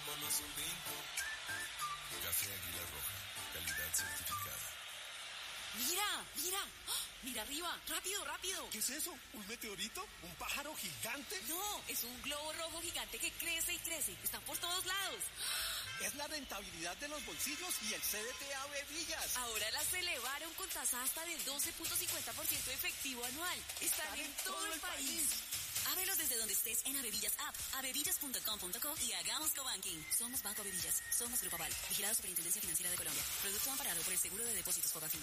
tomémonos un tinto. Café Águila Roja, calidad certificada. ¡Mira! ¡Mira! ¡Oh! ¡Mira arriba! ¡Rápido, rápido! ¿Qué es eso? ¿Un meteorito? ¿Un pájaro gigante? No, es un globo rojo gigante que crece y crece. Están por todos lados. Es la rentabilidad de los bolsillos y el CDT Ave Villas. Ahora las elevaron con tasa hasta del 12.50% efectivo anual. Están en todo el país. Ábrelos desde donde estés en Avevillas App, avevillas.com.co y hagamos cobanking. Somos Banco Avevillas. Somos Grupo Aval. Vigilado Superintendencia Financiera de Colombia. Producto amparado por el Seguro de Depósitos Fogafín.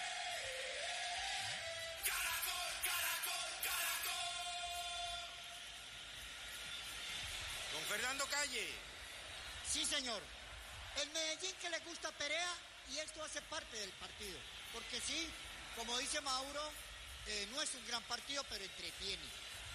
Don Fernando Calle. Sí, señor. El Medellín que le gusta Perea y esto hace parte del partido. Porque sí, como dice Mauro, no es un gran partido, pero entretiene.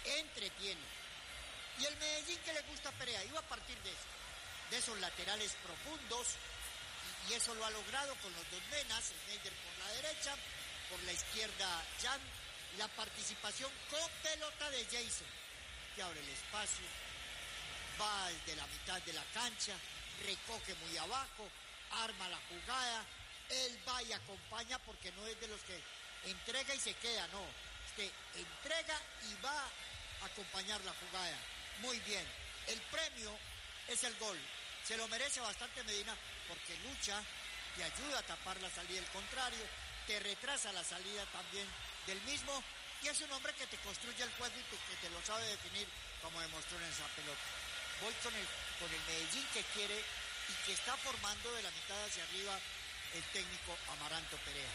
Y el Medellín que le gusta Perea iba a partir de eso, de esos laterales profundos, y eso lo ha logrado con los dos menas, Schneider por la derecha, por la izquierda Jan, la participación con pelota de Jason, que abre el espacio, va desde la mitad de la cancha, recoge muy abajo, arma la jugada, él va y acompaña porque no es de los que entrega y se queda, no, entrega y va a acompañar la jugada. Muy bien, el premio es el gol, se lo merece bastante Medina porque lucha, te ayuda a tapar la salida del contrario, te retrasa la salida también del mismo y es un hombre que te construye el juego y que te lo sabe definir como demostró en esa pelota. Voy con el Medellín que quiere y que está formando de la mitad hacia arriba el técnico Amaranto Perea.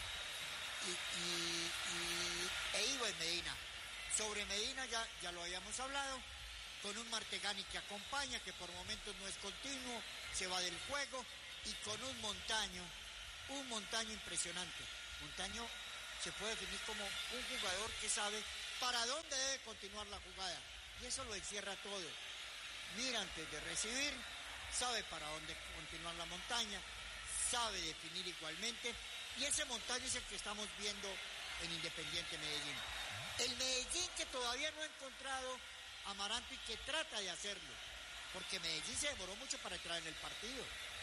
E iba en Medina. Sobre Medina ya lo habíamos hablado, con un Martegani que acompaña, que por momentos no es continuo, se va del juego, y con un Montaño impresionante. Montaño se puede definir como un jugador que sabe para dónde debe continuar la jugada, y eso lo encierra todo. Mira antes de recibir, sabe para dónde continuar la montaña, sabe definir igualmente, y ese Montaño es el que estamos viendo en Independiente Medellín. El Medellín que todavía no ha encontrado a Amaranto y que trata de hacerlo, porque Medellín se demoró mucho para entrar en el partido.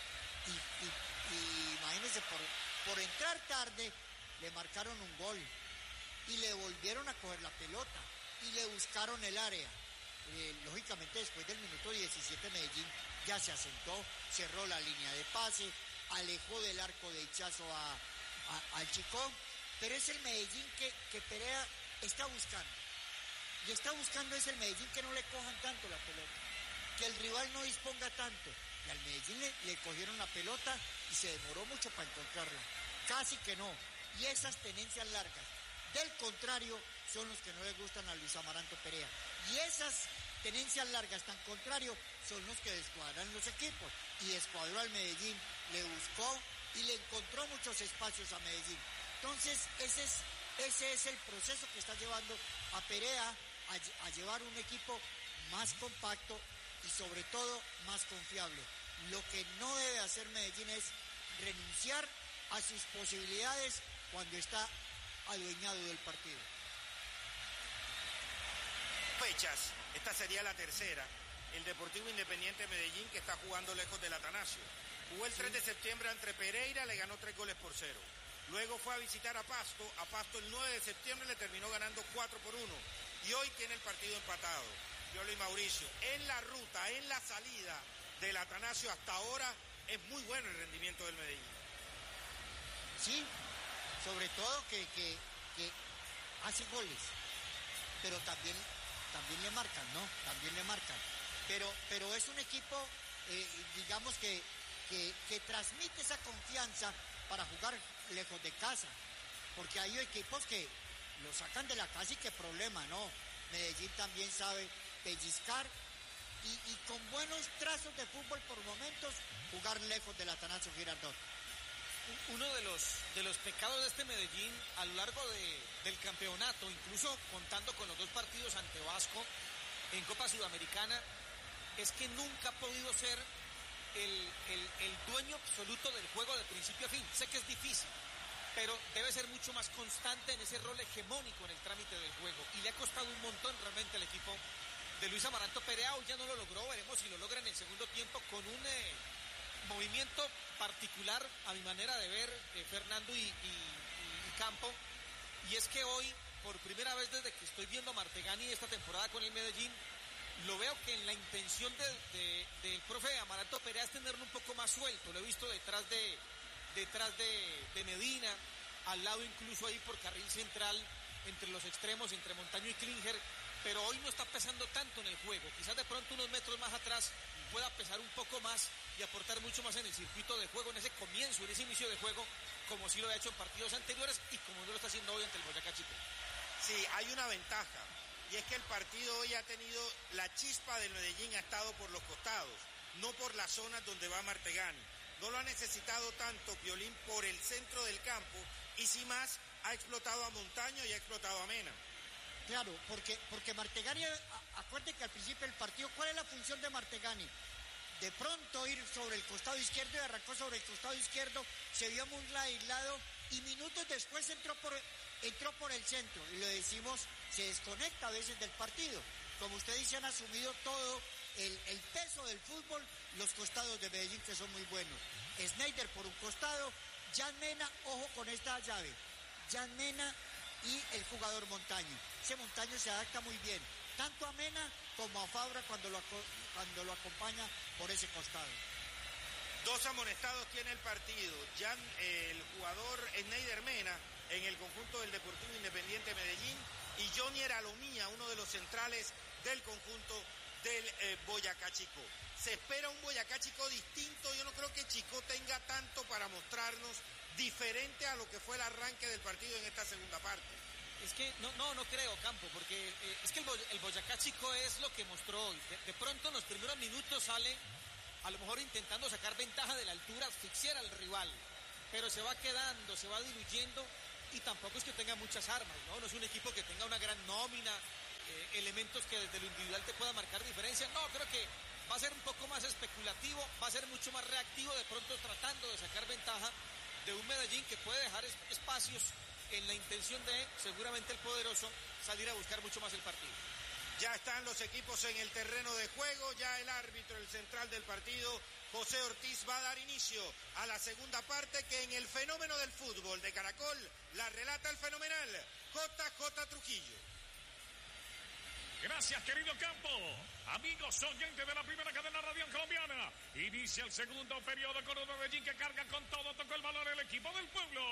Y imagínense, por entrar tarde, le marcaron un gol y le volvieron a coger la pelota y le buscaron el área. Lógicamente después del minuto 17 Medellín ya se asentó, cerró la línea de pase, alejó del arco de Hichazo al Chicó, pero es el Medellín que Perea está buscando, y está buscando es el Medellín que no le cojan tanto la pelota, que el rival no disponga tanto, y al Medellín le cogieron la pelota y se demoró mucho para encontrarla, casi que no, y esas tenencias largas del contrario son los que no le gustan a Luis Amaranto Perea, y esas tenencias largas tan contrario son los que descuadran los equipos, y descuadró al Medellín, le buscó y le encontró muchos espacios a Medellín. Entonces ese es el proceso que está llevando a Perea a llevar un equipo más compacto y sobre todo más confiable. Lo que no debe hacer Medellín es renunciar a sus posibilidades cuando está adueñado del partido. Fechas, esta sería la tercera. El Deportivo Independiente Medellín, que está jugando lejos del Atanasio. Jugó el 3 de septiembre ante Pereira, le ganó 3-0. Luego fue a visitar a Pasto el 9 de septiembre le terminó ganando 4-1. Y hoy tiene el partido empatado. Yolo y Mauricio, en la ruta, en la salida del Atanasio hasta ahora, es muy bueno el rendimiento del Medellín. Sí, sobre todo que hace goles, pero también le marcan, ¿no? También le marcan. Pero es un equipo, digamos que transmite esa confianza para jugar lejos de casa, porque hay equipos que lo sacan de la casa y qué problema, ¿no? Medellín también sabe pellizcar y con buenos trazos de fútbol por momentos jugar lejos del Atanasio Girardot. Uno de los pecados de este Medellín a lo largo del campeonato, incluso contando con los dos partidos ante Vasco en Copa Sudamericana, es que nunca ha podido ser el dueño absoluto del juego de principio a fin. Sé que es difícil, pero debe ser mucho más constante en ese rol hegemónico en el trámite del juego, y le ha costado un montón realmente al equipo Luis Amaranto Perea. Hoy ya no lo logró, veremos si lo logra en el segundo tiempo con un movimiento particular a mi manera de ver, Fernando y Campo, y es que hoy, por primera vez desde que estoy viendo a Martegani esta temporada con el Medellín, lo veo que en la intención del profe Amaranto Perea es tenerlo un poco más suelto. Lo he visto detrás de Medina, al lado incluso ahí por carril central, entre los extremos, entre Montaño y Klinger, pero hoy no está pesando tanto en el juego. Quizás de pronto unos metros más atrás pueda pesar un poco más y aportar mucho más en el circuito de juego, en ese comienzo, en ese inicio de juego, como sí lo ha hecho en partidos anteriores y como no lo está haciendo hoy ante el Boyacá Chico. Sí, hay una ventaja, y es que el partido hoy ha tenido, la chispa del Medellín ha estado por los costados, no por las zonas donde va Martegani. No lo ha necesitado tanto Piolín por el centro del campo, y si más, ha explotado a Montaño y ha explotado a Mena. Claro, porque Martegani, acuérdense que al principio del partido, ¿cuál es la función de Martegani? De pronto ir sobre el costado izquierdo, y arrancó sobre el costado izquierdo, se vio muy aislado y minutos después entró por el centro, y lo decimos, se desconecta a veces del partido. Como usted dice, han asumido todo el peso del fútbol los costados de Medellín, que son muy buenos. Sneijder por un costado, Jan Mena, ojo con esta llave, Jan Mena y el jugador Montaño. Ese Montaño se adapta muy bien, tanto a Mena como a Fabra cuando lo acompaña por ese costado. 2 amonestados tiene el partido. El jugador Sneijder Mena en el conjunto del Deportivo Independiente Medellín, y Jonier Alomía, uno de los centrales del conjunto del Boyacá Chico. Se espera un Boyacá Chico distinto. Yo no creo que Chico tenga tanto para mostrarnos diferente a lo que fue el arranque del partido en esta segunda parte. Es que no creo, Campo, porque es que el Boyacá Chico es lo que mostró hoy. De pronto en los primeros minutos sale a lo mejor intentando sacar ventaja de la altura, asfixiar al rival, pero se va quedando, se va diluyendo, y tampoco es que tenga muchas armas, no es un equipo que tenga una gran nómina, elementos que desde lo individual te puedan marcar diferencia. No, creo que va a ser un poco más especulativo, va a ser mucho más reactivo, de pronto tratando de sacar ventaja de un Medellín que puede dejar espacios en la intención de, seguramente el poderoso, salir a buscar mucho más el partido. Ya están los equipos en el terreno de juego, ya el árbitro, el central del partido, José Ortiz, va a dar inicio a la segunda parte, que en el fenómeno del fútbol de Caracol la relata el fenomenal JJ Trujillo. Gracias, querido Campo. Amigos oyentes de la primera cadena radial colombiana, inicia el segundo periodo con un Medellín que carga con todo, tocó el balón el equipo del pueblo.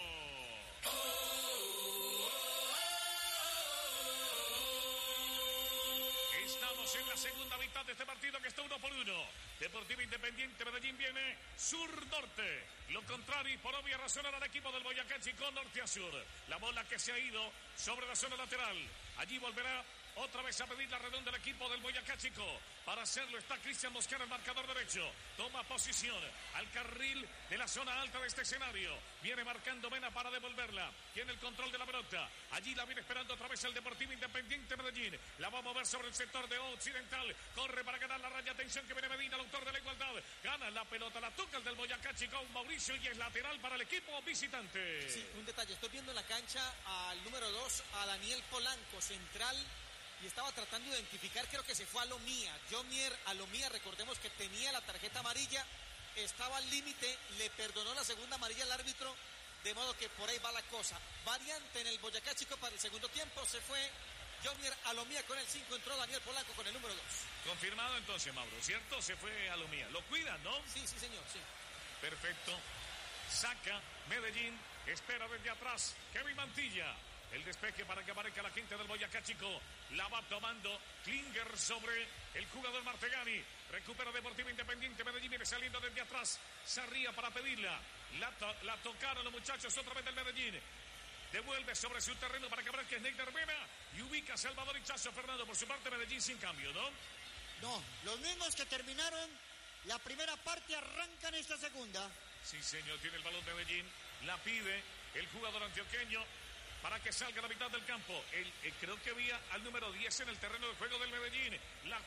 Estamos en la segunda mitad de este partido que está 1-1. Deportivo Independiente Medellín viene sur-norte. Lo contrario, y por obvia razón, al equipo del Boyacá Chico, norte a sur. La bola que se ha ido sobre la zona lateral. Allí volverá otra vez a pedir la redonda del equipo del Boyacá Chico. Para hacerlo está Cristian Mosquera, el marcador derecho. Toma posición al carril de la zona alta de este escenario. Viene marcando Mena para devolverla. Tiene el control de la pelota. Allí la viene esperando otra vez el Deportivo Independiente Medellín. La va a mover sobre el sector de Occidental. Corre para ganar la raya. Atención que viene Medina, el autor de la igualdad. Gana la pelota, la toca el del Boyacá Chico, Mauricio, y es lateral para el equipo visitante. Sí, un detalle. Estoy viendo en la cancha al número 2, a Daniel Polanco, central, y estaba tratando de identificar, creo que se fue a Alomía. Jonier Alomía, recordemos que tenía la tarjeta amarilla, estaba al límite, le perdonó la segunda amarilla al árbitro, de modo que por ahí va la cosa. Variante en el Boyacá Chico para el segundo tiempo, se fue Jonier Alomía con el 5, entró Daniel Polanco con el número 2. Confirmado entonces, Mauro, ¿cierto? Se fue Alomía. Lo cuidan, ¿no? Sí, señor, sí. Perfecto. Saca Medellín, espera desde atrás Kevin Mantilla. El despeje para que aparezca la gente del Boyacá Chico. La va tomando Klinger sobre el jugador Martegani. Recupera Deportivo Independiente Medellín, viene saliendo desde atrás. Sarría para pedirla. La tocaron los muchachos otra vez del Medellín. Devuelve sobre su terreno para que aparezca Sneijder Mena. Y ubica a Salvador Hichazo. Fernando, por su parte, Medellín sin cambio, ¿no? No, los mismos que terminaron la primera parte arrancan esta segunda. Sí, señor, tiene el balón de Medellín. La pide el jugador antioqueño para que salga a la mitad del campo. Creo que había al número 10 en el terreno de juego del Medellín. La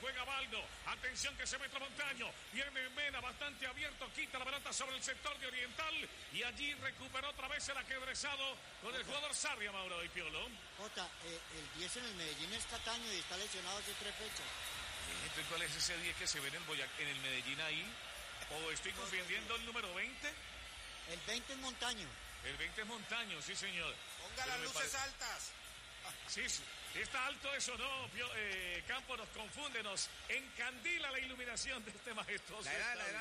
juega Baldo. Atención que se mete Montaño. Viene Mena bastante abierto. Quita la pelota sobre el sector de Oriental. Y allí recuperó otra vez el ajedrezado con el jugador Sarria, Mauro y Piolo. Jota, el 10 en el Medellín es Cataño y está lesionado hace 3 fechas. Entonces, ¿cuál es ese 10 que se ve en el Medellín ahí? ¿O estoy confundiendo el número 20? El 20 es Montaño. El 20 es Montaño, sí señor. Ponga las luces altas. Sí, sí, está alto eso, ¿no? Campo nos confunde, nos encandila la iluminación de este majestuoso estadio.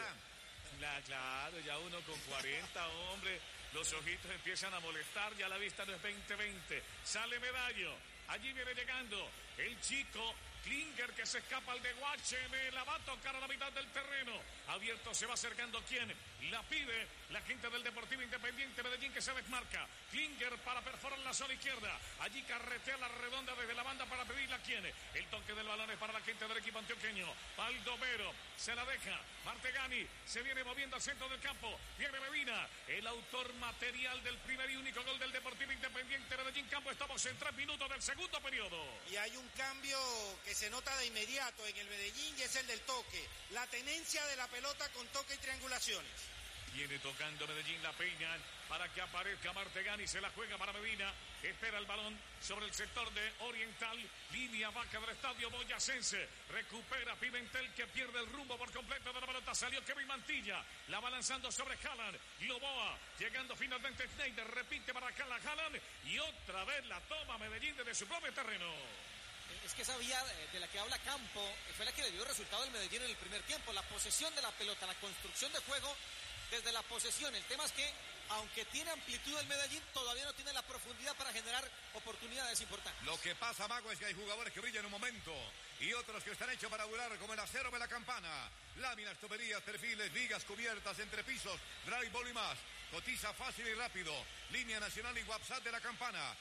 Claro, ya uno con 40, hombre, los ojitos empiezan a molestar, ya la vista no es 20-20. Sale Medallo, allí viene llegando el chico Klinger que se escapa al de Guacheme, la va a tocar a la mitad del terreno. Abierto se va acercando quien la pide, la gente del Deportivo Independiente Medellín que se desmarca. Klinger para perforar la zona izquierda. Allí carretea la redonda desde la banda para pedirla quien. El toque del balón es para la gente del equipo antioqueño. Baldomero se la deja. Martegani se viene moviendo al centro del campo. Viene Medina, el autor material del primer y único gol del Deportivo Independiente Medellín. Campo, estamos en 3 minutos del segundo periodo. Y hay un cambio que se nota de inmediato en el Medellín y es el del toque. La tenencia de la pelota con toque y triangulaciones. Viene tocando Medellín, la peña para que aparezca Martegani, se la juega para Medina, espera el balón sobre el sector de Oriental, línea vaca del estadio boyacense, recupera Pimentel que pierde el rumbo por completo de la pelota, salió Kevin Mantilla, la va lanzando sobre Haaland, Loboa, llegando finalmente Schneider, repite para Haaland y otra vez la toma Medellín desde su propio terreno. Es que esa vía de la que habla Campo fue la que le dio resultado al Medellín en el primer tiempo, la posesión de la pelota, la construcción de juego desde la posesión. El tema es que, aunque tiene amplitud el Medellín, todavía no tiene la profundidad para generar oportunidades importantes. Lo que pasa, Mago, es que hay jugadores que brillan en un momento y otros que están hechos para durar, como el acero de la campana. Láminas, tuberías, perfiles, vigas, cubiertas, entrepisos, drywall y más. Cotiza fácil y rápido. Línea nacional y WhatsApp de la campana.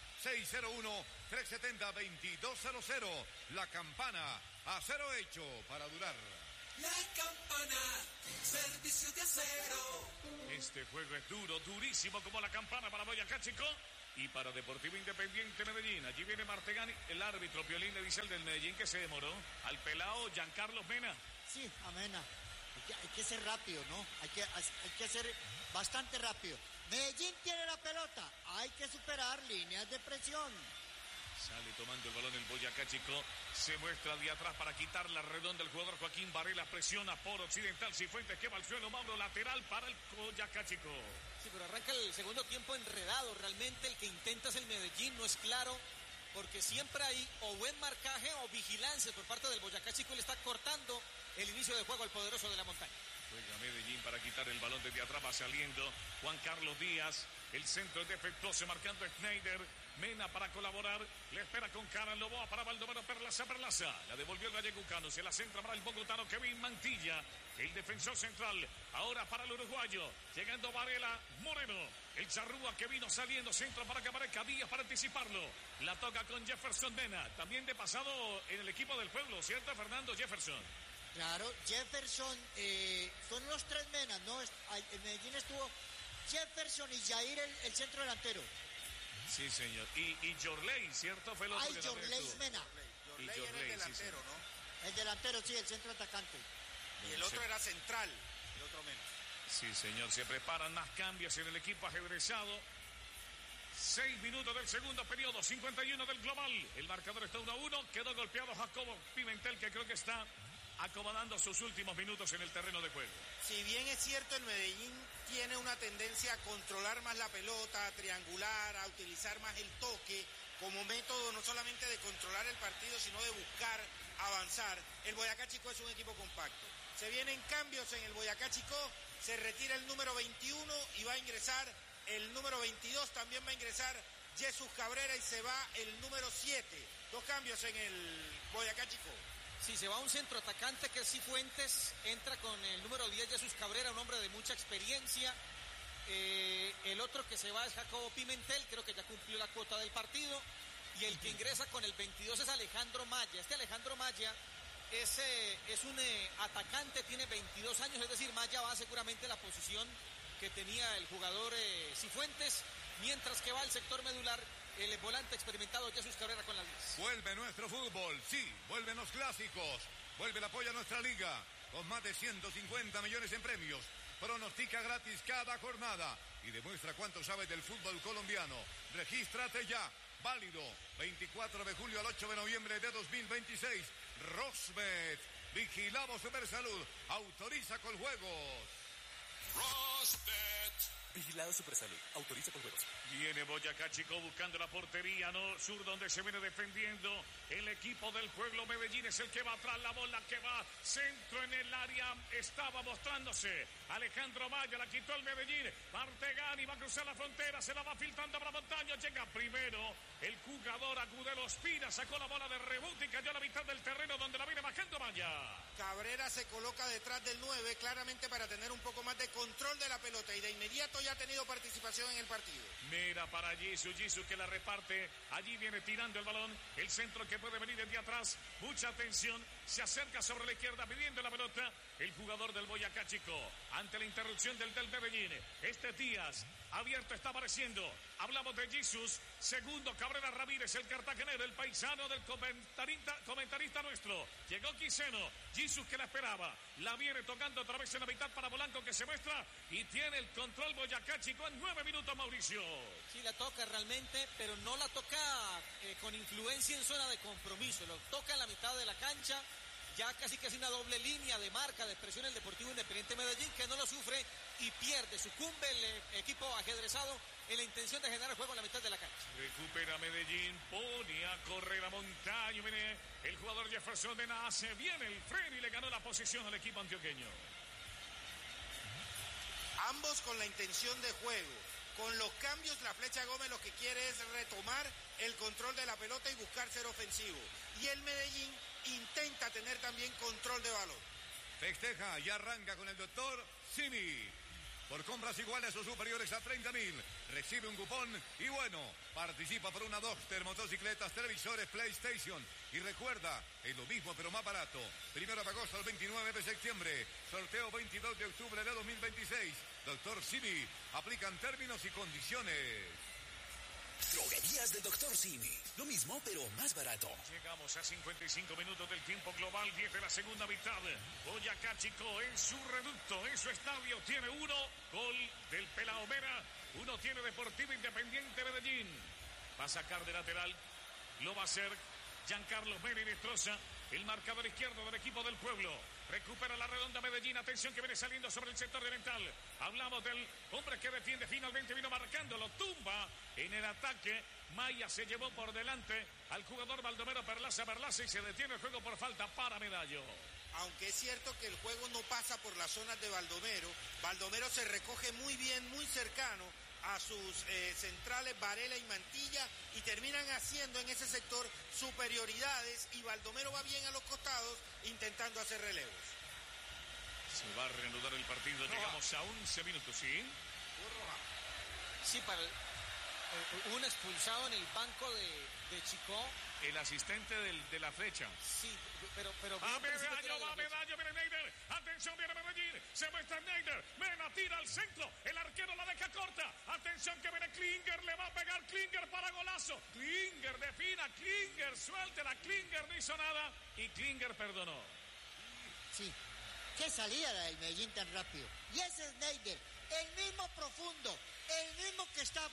601-370-2200. La Campana, acero hecho para durar. La Campana, servicio de acero. Este juego es duro, durísimo como la campana para Boyacá Chico y para Deportivo Independiente Medellín. Allí viene Martegani, el árbitro Piolín le dice al del Medellín que se demoró. Al pelado Giancarlos Mena. Sí, a Mena. Hay que ser rápido, ¿no? Hay que ser bastante rápido. Medellín tiene la pelota. Hay que superar líneas de presión. Sale tomando el balón el Boyacá Chico. Se muestra de atrás para quitar la redonda. El jugador Joaquín Varela presiona por Occidental. Cifuentes que va al suelo. Mauro lateral para el Boyacá Chico. Sí, pero arranca el segundo tiempo enredado. Realmente el que intenta es el Medellín. No es claro. Porque siempre hay o buen marcaje o vigilancia por parte del Boyacá Chico. Y le está cortando el inicio de juego al poderoso de la montaña. Juega Medellín para quitar el balón desde atrás. Va saliendo Juan Carlos Díaz. El centro es defectuoso marcando Schneider. Mena para colaborar, le espera con cara Loboa para Baldomero, Perlaza, la devolvió el vallecucano, se la centra para el bogotano Kevin Mantilla, el defensor central, ahora para el uruguayo, llegando Varela Moreno, el charrúa que vino saliendo, centro para que aparezca Díaz para anticiparlo, la toca con Jefferson Mena, también de pasado en el equipo del pueblo, ¿cierto Fernando Jefferson? Claro, Jefferson, son los 3 Menas, ¿no? En Medellín estuvo Jefferson y Jair el centro delantero. Sí, señor. Y Jorley, ¿cierto? Fue el otro. Ay, Jorley Mena. Jorley era el delantero, sí, ¿no? El delantero, sí, el centro atacante. Y el otro era central, el otro Mena. Sí, señor. Se preparan más cambios en el equipo ajedrezado. 6 minutos del segundo periodo, 51 del global. El marcador está 1-1. Quedó golpeado Jacobo Pimentel, que creo que está acomodando sus últimos minutos en el terreno de juego. Si bien es cierto, el Medellín tiene una tendencia a controlar más la pelota, a triangular, a utilizar más el toque como método no solamente de controlar el partido, sino de buscar avanzar. El Boyacá Chico es un equipo compacto. Se vienen cambios en el Boyacá Chico, se retira el número 21 y va a ingresar el número 22, también va a ingresar Jesús Cabrera y se va el número 7. 2 cambios en el Boyacá Chico. Sí, se va un centro atacante que es Cifuentes, entra con el número 10 Jesús Cabrera, un hombre de mucha experiencia. El otro que se va es Jacobo Pimentel, creo que ya cumplió la cuota del partido. Y el que ingresa con el 22 es Alejandro Maya. Este Alejandro Maya es un atacante, tiene 22 años, es decir, Maya va seguramente a la posición que tenía el jugador Cifuentes, mientras que va al sector medular el volante experimentado Jesús Cabrera con la 10. Vuelve nuestro fútbol, sí, vuelven los clásicos. Vuelve el apoyo a nuestra liga, con más de 150 millones en premios. Pronostica gratis cada jornada y demuestra cuánto sabes del fútbol colombiano. Regístrate ya. Válido 24 de julio al 8 de noviembre de 2026. Rosbet. Vigilamos Supersalud. Autoriza con juegos. Rosbet. Vigilado Supersalud. Autoriza con juegos. Viene Boyacá Chico buscando la portería, ¿no? Sur donde se viene defendiendo. El equipo del Pueblo Medellín es el que va atrás, la bola que va. Centro en el área. Estaba mostrándose. Alejandro Maya la quitó el Medellín. Martegani va a cruzar la frontera. Se la va filtrando para la montaña. Llega primero el jugador Agudelo Ospina. Sacó la bola de rebote y cayó a la mitad del terreno donde la viene bajando Maya. Cabrera se coloca detrás del 9 claramente para tener un poco más de control de la pelota y de inmediato ya ha tenido participación en el partido. Mira para Jesús que la reparte. Allí viene tirando el balón. El centro que puede venir desde atrás. Mucha atención. Se acerca sobre la izquierda pidiendo la pelota. El jugador del Boyacá Chico. Ante la interrupción del Medellín. Díaz abierto está apareciendo. Hablamos de Jesús. Segundo Cabrera Ramírez, el cartagenero, el paisano del comentarista nuestro. Llegó Quiseno. Jesús que la esperaba. La viene tocando otra vez en la mitad para Polanco que se muestra y tiene el control Boyacá Chico en 9 minutos, Mauricio. Sí, la toca realmente, pero no la toca con influencia en zona de compromiso. Lo toca en la mitad de la cancha. Ya casi una doble línea de marca, de presión el Deportivo Independiente Medellín, que no lo sufre y pierde, sucumbe el equipo ajedrezado en la intención de generar juego en la mitad de la cancha. Recupera Medellín, pone a correr a Montaño, viene el jugador Jefferson de Nace, viene el freno y le ganó la posición al equipo antioqueño. Ambos con la intención de juego. Con los cambios, la Flecha Gómez lo que quiere es retomar el control de la pelota y buscar ser ofensivo. Y el Medellín intenta tener también control de balón. Festeja y arranca con el doctor Simi. Por compras iguales o superiores a 30.000, recibe un cupón y bueno, participa por una Duster, motocicletas, televisores, PlayStation. Y recuerda, es lo mismo pero más barato. 1 de agosto al 29 de septiembre, sorteo 22 de octubre de 2026. Doctor Simi, aplican términos y condiciones. Droguerías del Dr. Simi. Lo mismo, pero más barato. Llegamos a 55 minutos del tiempo global, 10 de la segunda mitad. Boyacá Chico en su reducto, en su estadio, tiene uno. Gol del Pelao Mera. Uno tiene Deportivo Independiente Medellín. Va a sacar de lateral. Lo va a hacer Giancarlo Mera y destroza el marcador izquierdo del equipo del Pueblo. Recupera la redonda Medellín. Atención que viene saliendo sobre el sector oriental. Hablamos del hombre que defiende. Finalmente vino marcando. Lo tumba en el ataque. Maya se llevó por delante al jugador Baldomero Perlaza y se detiene el juego por falta para Medallo. Aunque es cierto que el juego no pasa por las zonas de Baldomero. Baldomero se recoge muy bien, muy cercano a sus centrales Varela y Mantilla y terminan haciendo en ese sector superioridades y Baldomero va bien a los costados intentando hacer relevos. Se va a reanudar el partido, llegamos a 11 minutos, ¿sí? Sí, hubo un expulsado en el banco de Chico. El asistente de la Flecha. Sí, pero va Medallo, viene Neider. Atención, viene Medellín. Se muestra Neider. Mena tira al centro. El arquero la deja corta. Atención que viene Klinger. Le va a pegar Klinger para golazo. Klinger defina. Klinger suéltela. Klinger no hizo nada. Y Klinger perdonó. Sí. Qué salida la del Medellín tan rápido. Y ese es Neider. El mismo profundo. El mismo que está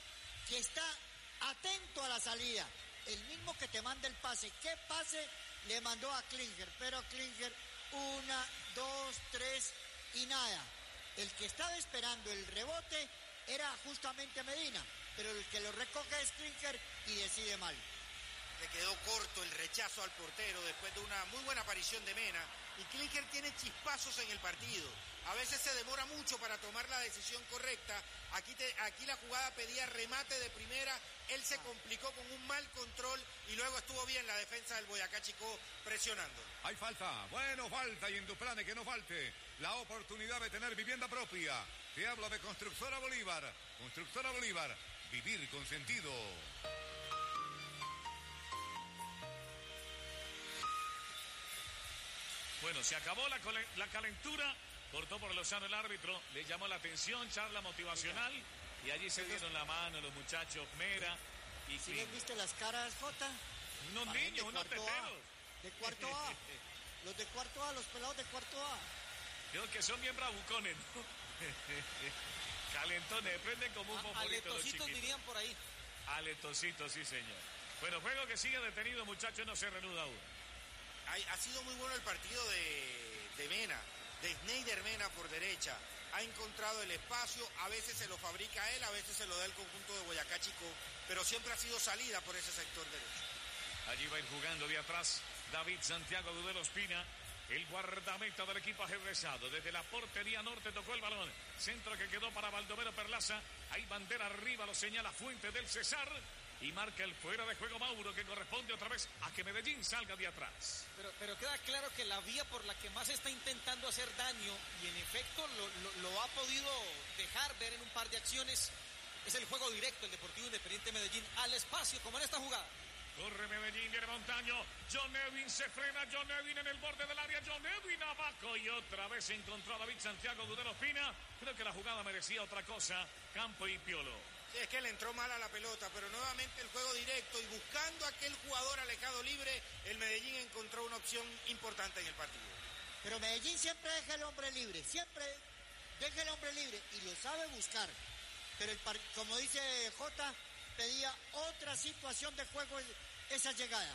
atento a la salida. El mismo que te manda el pase. ¿Qué pase le mandó a Klinger? Pero Klinger, 1, 2, 3 y nada. El que estaba esperando el rebote era justamente Medina, pero el que lo recoge es Klinger y decide mal. Le quedó corto el rechazo al portero después de una muy buena aparición de Mena. Y Klinger tiene chispazos en el partido. A veces se demora mucho para tomar la decisión correcta. Aquí la jugada pedía remate de primera. Él se complicó con un mal control y luego estuvo bien la defensa del Boyacá Chico presionando. Hay falta. Bueno, falta y en tu plan que no falte la oportunidad de tener vivienda propia. Te hablo de Constructora Bolívar. Constructora Bolívar. Vivir con sentido. Bueno, se acabó la calentura, cortó por Lozano el árbitro, le llamó la atención, charla motivacional, y allí se dieron la mano los muchachos Mera y ¿Sí les viste las caras, Jota? unos niños, unos teteros. De cuarto A. Los de cuarto A, los pelados de cuarto A. Creo que son bien bravucones, ¿no? Calentones, prenden como un fosforito los Aletositos chiquitos. dirían por ahí. Aletositos, sí señor. Bueno, juego que sigue detenido, muchachos, no se reanuda aún. Ha sido muy bueno el partido de Mena, de Snyder Mena por derecha. Ha encontrado el espacio, a veces se lo fabrica él, a veces se lo da el conjunto de Boyacá Chico, pero siempre ha sido salida por ese sector derecho. Allí va a ir jugando de atrás David Santiago Gudelo Espina, el guardameta del equipo ajedrezado. Desde la portería norte tocó el balón. Centro que quedó para Baldomero Perlaza. Hay bandera arriba, lo señala Fuente del Cesar. Y marca el fuera de juego Mauro, que corresponde otra vez a que Medellín salga de atrás. Pero queda claro que la vía por la que más está intentando hacer daño, y en efecto lo ha podido dejar ver en un par de acciones, es el juego directo, el Deportivo Independiente Medellín, al espacio, como en esta jugada. Corre Medellín, viene Montaño. John Edwin se frena. John Edwin en el borde del área. John Edwin abajo. Y otra vez encontró a David Santiago Gudelo Espina. Creo que la jugada merecía otra cosa. Campo y Piolo. Sí, es que le entró mal a la pelota, pero nuevamente el juego directo y buscando a aquel jugador alejado libre, el Medellín encontró una opción importante en el partido. Pero Medellín siempre deja el hombre libre, siempre deja el hombre libre y lo sabe buscar. Pero como dice Jota, pedía otra situación de juego esa llegada.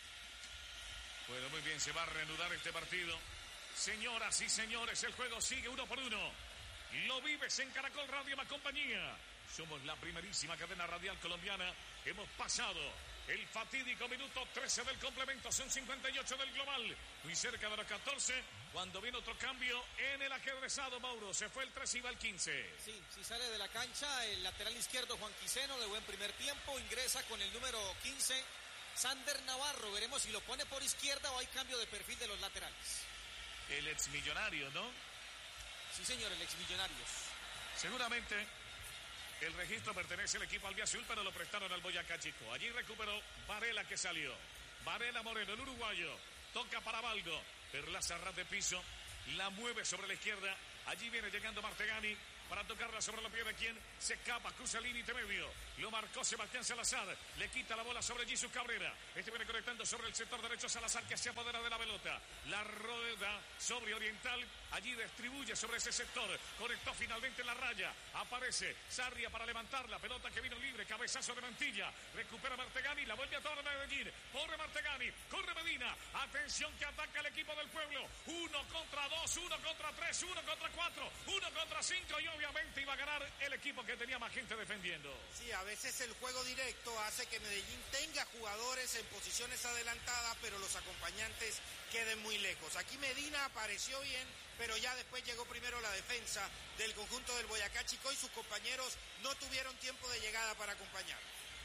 Bueno, muy bien, se va a reanudar este partido. Señoras y señores, el juego sigue 1-1. Lo vives en Caracol Radio más compañía. Somos la primerísima cadena radial colombiana. Hemos pasado el fatídico minuto 13 del complemento. Son 58 del global. Muy cerca de los 14. Cuando viene otro cambio en el ajedrezado, Mauro. Se fue el 13 y va el 15. Sí, sale de la cancha el lateral izquierdo Juan Quiseno de buen primer tiempo. Ingresa con el número 15 Sander Navarro. Veremos si lo pone por izquierda o hay cambio de perfil de los laterales. El exmillonario, ¿no? Sí, señor, el exmillonarios. Seguramente el registro pertenece al equipo albiazul, pero lo prestaron al Boyacá Chico. Allí recuperó Varela, que salió. Varela Moreno, el uruguayo. Toca para Baldo. Perlaza ras de piso. La mueve sobre la izquierda. Allí viene llegando Martegani para tocarla sobre los pies de quien se escapa, cruza el límite medio. Lo marcó Sebastián Salazar. Le quita la bola sobre Jesús Cabrera. Este viene conectando sobre el sector derecho Salazar, que se apodera de la pelota. La rueda sobre Oriental. Allí distribuye sobre ese sector. Conectó finalmente en la raya. Aparece Sarria para levantar la pelota que vino libre. Cabezazo de Mantilla. Recupera Martegani. La vuelve a todo Medellín. Corre Martegani. Corre Medina. Atención que ataca el equipo del pueblo. 1 contra 2, 1 contra 3, 1 contra 4, 1 contra 5. Y obviamente iba a ganar el equipo que tenía más gente defendiendo. Sí, a veces el juego directo hace que Medellín tenga jugadores en posiciones adelantadas, pero los acompañantes queden muy lejos. Aquí Medina apareció bien, pero ya después llegó primero la defensa del conjunto del Boyacá Chico y sus compañeros no tuvieron tiempo de llegada para acompañar.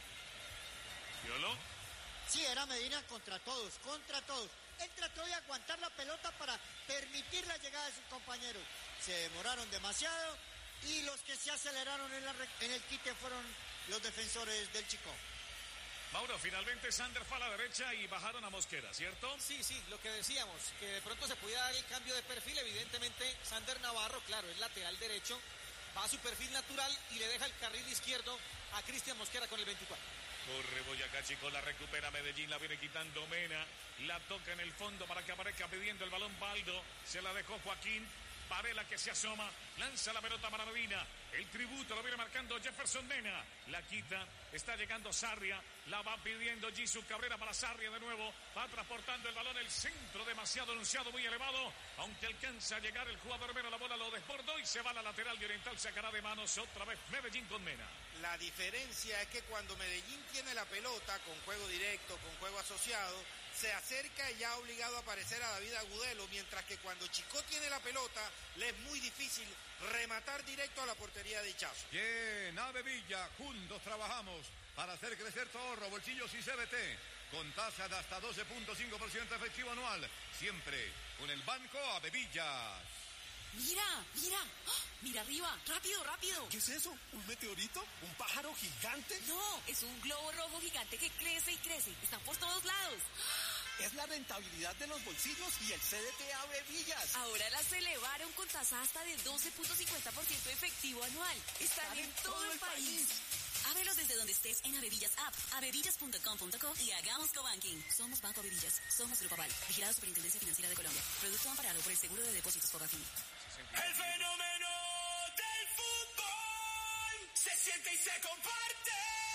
¿Violó? Sí, era Medina contra todos, contra todos. Él trató de aguantar la pelota para permitir la llegada de sus compañeros. Se demoraron demasiado y los que se aceleraron en el quite fueron los defensores del Chico. Mauro, finalmente Sander fue a la derecha y bajaron a Mosquera, ¿cierto? Sí, lo que decíamos, que de pronto se podía dar el cambio de perfil. Evidentemente Sander Navarro, claro, es lateral derecho, va a su perfil natural y le deja el carril izquierdo a Cristian Mosquera con el 24. Corre Boyacá Chico, la recupera Medellín, la viene quitando Mena, la toca en el fondo para que aparezca pidiendo el balón Baldo, se la dejó Joaquín. Varela que se asoma, lanza la pelota para Medina, el tributo lo viene marcando Jefferson Mena, la quita, está llegando Sarria, la va pidiendo Jesús Cabrera para Sarria de nuevo, va transportando el balón, el centro demasiado anunciado, muy elevado, aunque alcanza a llegar el jugador Mena, la bola lo desbordó y se va a la lateral de Oriental, sacará de manos otra vez Medellín con Mena. La diferencia es que cuando Medellín tiene la pelota con juego directo, con juego asociado, se acerca y ya ha obligado a aparecer a David Agudelo, mientras que cuando Chico tiene la pelota, le es muy difícil rematar directo a la portería de Ichazo. Bien, Avevilla, juntos trabajamos para hacer crecer tu ahorro, bolsillos y CBT, con tasa de hasta 12.5% efectivo anual, siempre con el Banco Avevillas. Mira, ¡oh! Mira arriba, rápido. ¿Qué es eso? ¿Un meteorito? ¿Un pájaro gigante? No, es un globo rojo gigante que crece y crece. Están por todos lados. Es la rentabilidad de los bolsillos y el CDT Avevillas. Ahora las elevaron con tasa hasta de 12.50% efectivo anual. Están en todo el país. Ábrelos desde donde estés en Avevillas App, avevillas.com.co y hagamos cobanking. Somos Banco Avevillas, somos Grupo Aval, vigilado Superintendencia Financiera de Colombia. Vigencia o amparado por el seguro de depósitos Fogafín. El fenómeno del fútbol se siente y se comparte.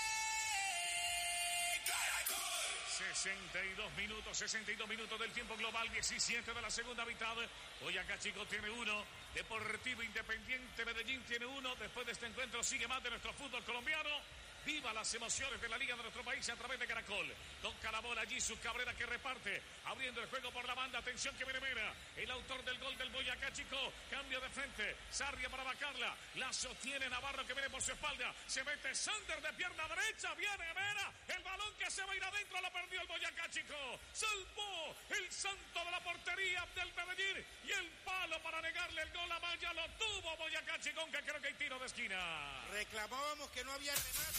Caracol. 62 minutos del tiempo global, 17 de la segunda mitad. Boyacá Chico tiene 1, Deportivo Independiente Medellín tiene 1. Después de este encuentro sigue más de nuestro fútbol colombiano. Viva las emociones de la liga de nuestro país a través de Caracol. Toca la bola allí su Cabrera que reparte, abriendo el juego por la banda. Atención que viene Mera, el autor del gol del Boyacá Chico. Cambio de frente, Sarria para vacarla. La sostiene Navarro que viene por su espalda. Se mete Sander de pierna derecha. Viene Mera, el balón que se va a ir adentro. Lo perdió el Boyacá Chico. Salvó el santo de la portería del Medellín. Y el palo para negarle el gol a Maya lo tuvo Boyacá Chico, aunque creo que hay tiro de esquina. Reclamábamos que no había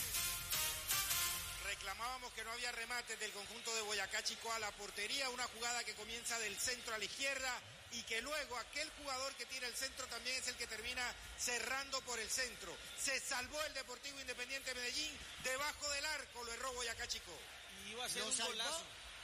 remates del conjunto de Boyacá Chico a la portería, una jugada que comienza del centro a la izquierda y que luego aquel jugador que tira el centro también es el que termina cerrando por el centro. Se salvó el Deportivo Independiente Medellín, debajo del arco lo erró Boyacá Chico. Y iba a ser un golazo.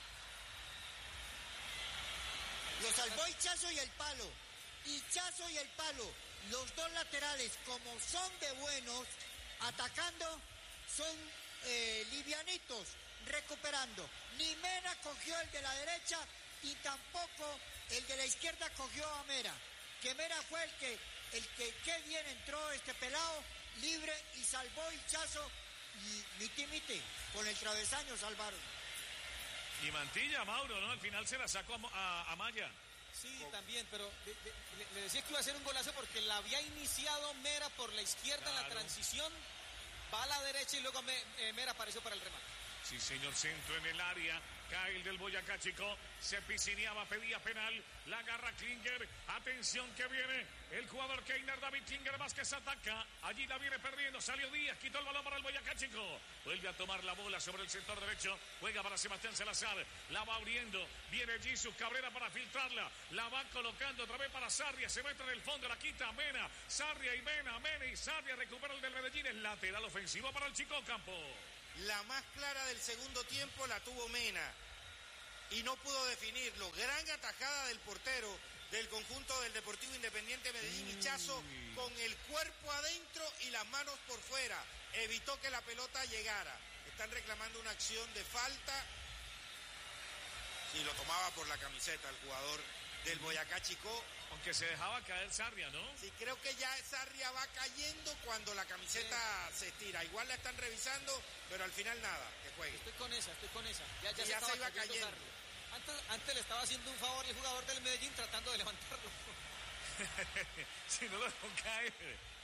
Lo salvó Hichazo y el palo. Hichazo y el palo. Los dos laterales, como son de buenos, atacando, son livianitos, recuperando. Ni Mena cogió el de la derecha y tampoco el de la izquierda cogió a Mera. Que Mera fue el que bien entró este pelado, libre y salvó Hichazo y miti, con el travesaño salvaron. Y Mantilla, Mauro, ¿no? Al final se la sacó a Maya. Sí, también, pero le decía que iba a ser un golazo porque la había iniciado Mera por la izquierda en la transición. Va a la derecha y luego Mera apareció para el remate. Sí, señor, centro en el área. Cae el del Boyacá Chico. Se piscineaba, pedía penal. La agarra Klinger. Atención que viene el jugador Keiner David Klinger Vázquez ataca. Allí la viene perdiendo. Salió Díaz. Quitó el balón para el Boyacá Chico. Vuelve a tomar la bola sobre el sector derecho. Juega para Sebastián Salazar. La va abriendo. Viene Jesus Cabrera para filtrarla. La va colocando otra vez para Sarria. Se mete en el fondo. La quita Mena. Sarria y Mena. Mena y Sarria. Recupera el del Medellín. Es lateral ofensivo para el Chico Campo. La más clara del segundo tiempo la tuvo Mena y no pudo definirlo. Gran atajada del portero del conjunto del Deportivo Independiente Medellín, Hichazo, con el cuerpo adentro y las manos por fuera. Evitó que la pelota llegara. Están reclamando una acción de falta. Sí, lo tomaba por la camiseta el jugador del Boyacá Chico. Aunque se dejaba caer Sarria, ¿no? Sí, creo que ya Sarria va cayendo cuando la camiseta se estira. Igual la están revisando, pero al final nada, que juegue. Estoy con esa. Ya se iba cayendo. Antes le estaba haciendo un favor el jugador del Medellín tratando de levantarlo. Si no lo dejó caer.